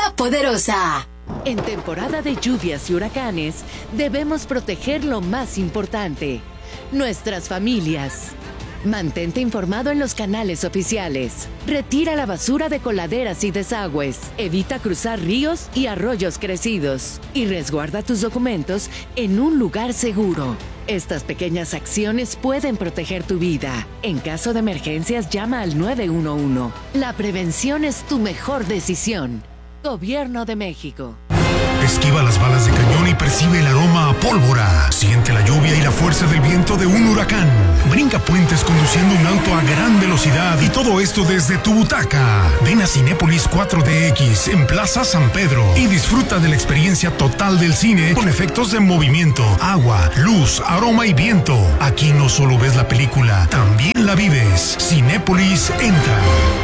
La Poderosa. En temporada de lluvias y huracanes, debemos proteger lo más importante, nuestras familias. Mantente informado en los canales oficiales. Retira la basura de coladeras y desagües. Evita cruzar ríos y arroyos crecidos. Y resguarda tus documentos en un lugar seguro. Estas pequeñas acciones pueden proteger tu vida. En caso de emergencias, llama al 911. La prevención es tu mejor decisión. Gobierno de México. Esquiva las balas de cañón y percibe el aroma a pólvora. Siente la lluvia y la fuerza del viento de un huracán. Brinca puentes conduciendo un auto a gran velocidad y todo esto desde tu butaca. Ven a Cinépolis 4DX en Plaza San Pedro y disfruta de la experiencia total del cine con efectos de movimiento, agua, luz, aroma y viento. Aquí no solo ves la película, también la vives. Cinépolis entra.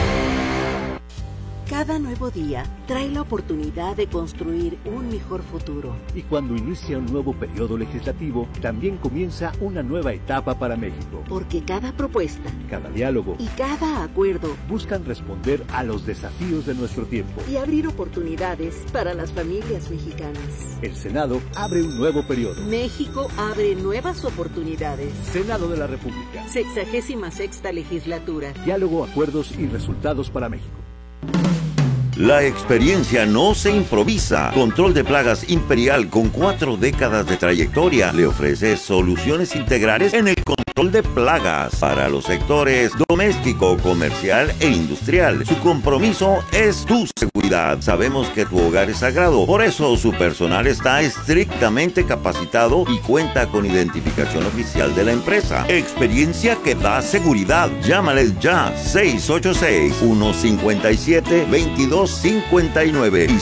Cada nuevo día trae la oportunidad de construir un mejor futuro. Y cuando inicia un nuevo periodo legislativo, también comienza una nueva etapa para México. Porque cada propuesta, cada diálogo y cada acuerdo buscan responder a los desafíos de nuestro tiempo y abrir oportunidades para las familias mexicanas. El Senado abre un nuevo periodo. México abre nuevas oportunidades. Senado de la República. 66ª legislatura. Diálogo, acuerdos y resultados para México. La experiencia no se improvisa. Control de Plagas Imperial, con 4 décadas de trayectoria, le ofrece soluciones integrales en el control de plagas para los sectores doméstico, comercial e industrial. Su compromiso es tu seguridad. Sabemos que tu hogar es sagrado, por eso su personal está estrictamente capacitado y cuenta con identificación oficial de la empresa. Experiencia que da seguridad. Llámales ya, 686-157-2259 y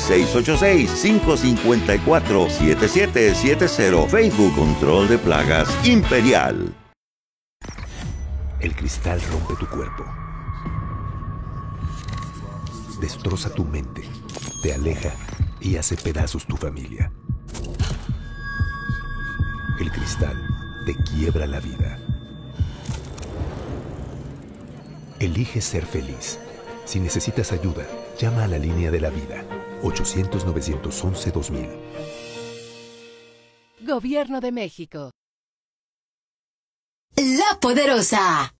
686-554-7770. Facebook Control de Plagas Imperial. El cristal rompe tu cuerpo, destroza tu mente, te aleja y hace pedazos tu familia. El cristal te quiebra la vida. Elige ser feliz. Si necesitas ayuda, llama a la línea de la vida, 800-911-2000. Gobierno de México. La Poderosa.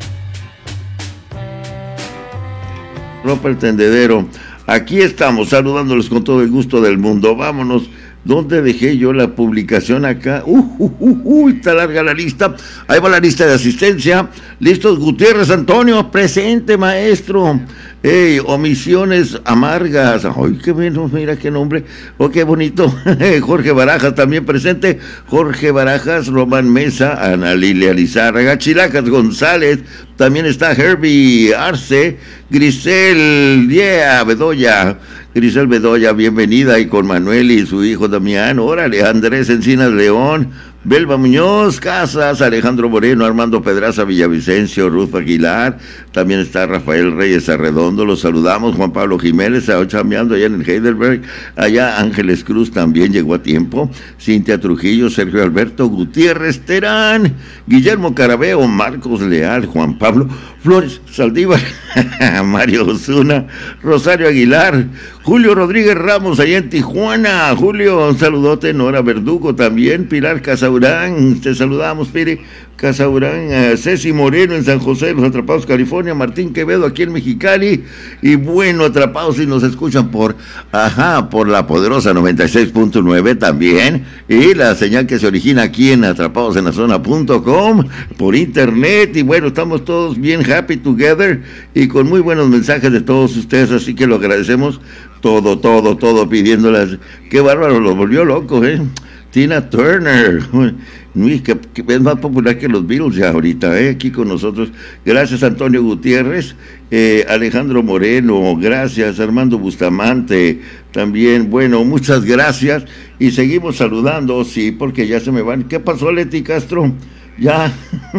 Rompa el tendedero. Aquí estamos saludándoles con todo el gusto del mundo. Vámonos. ¿Dónde dejé yo la publicación acá? Está larga la lista. Ahí va la lista de asistencia. Listos, Gutiérrez Antonio, presente, maestro. Omisiones amargas. Ay, qué bueno, mira qué nombre. Oh, qué bonito. Jorge Barajas también presente. Jorge Barajas, Román Mesa, Ana Lilia Lizárraga, Chilacas González. También está Herbie Arce, Grisel Bedoya. Grisel Bedoya, bienvenida, y con Manuel y su hijo Damián. Órale, Andrés Encinas León, Belva Muñoz Casas, Alejandro Moreno, Armando Pedraza Villavicencio, Ruth Aguilar. También está Rafael Reyes Arredondo, los saludamos. Juan Pablo Jiménez, chambeando allá en el Heidelberg. Allá Ángeles Cruz también llegó a tiempo. Cintia Trujillo, Sergio Alberto Gutiérrez Terán, Guillermo Carabeo, Marcos Leal, Juan Pablo Flores Saldívar, Mario Osuna, Rosario Aguilar, Julio Rodríguez Ramos allá en Tijuana. Julio, un saludote. Nora Verdugo también, Pilar Casaurán, te saludamos, Piri Casaurán, Ceci Moreno en San José, Los Atrapados, California, Martín Quevedo aquí en Mexicali, y bueno, Atrapados si nos escuchan por la poderosa 96.9 también, y la señal que se origina aquí en atrapadosenlazona.com, por internet, y bueno, estamos todos bien happy together, y con muy buenos mensajes de todos ustedes, así que lo agradecemos todo, pidiéndolas. Qué bárbaro, lo volvió loco, Tina Turner, que es más popular que los Beatles ya ahorita, aquí con nosotros. Gracias, Antonio Gutiérrez, Alejandro Moreno, gracias, Armando Bustamante, también, bueno, muchas gracias, y seguimos saludando, sí, porque ya se me van. ¿Qué pasó, Leti Castro? Ya,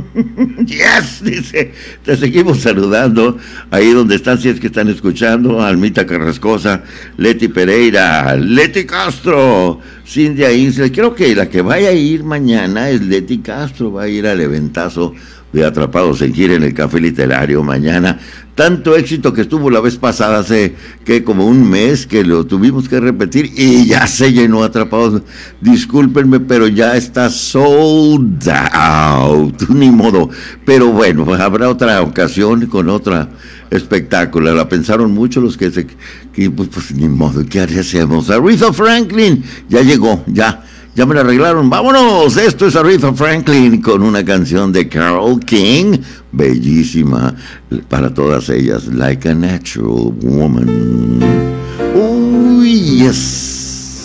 yes, dice, te seguimos saludando ahí donde están, si es que están escuchando. Almita Carrascosa, Leti Pereira, Leti Castro, Cindia Insel. Creo que la que vaya a ir mañana es Leti Castro, va a ir al eventazo de Atrapados en Gira en el Café Literario mañana. Tanto éxito que estuvo la vez pasada, hace que como un mes que lo tuvimos que repetir y ya se llenó Atrapados. Discúlpenme, pero ya está sold out, ni modo. Pero bueno, pues habrá otra ocasión con otra espectáculo. La pensaron mucho los que pues ni modo, ¿qué hacemos? Aretha Franklin ya llegó, ya me la arreglaron. ¡Vámonos! Esto es Aretha Franklin con una canción de Carole King, bellísima para todas ellas, Like a Natural Woman. Oh, yes.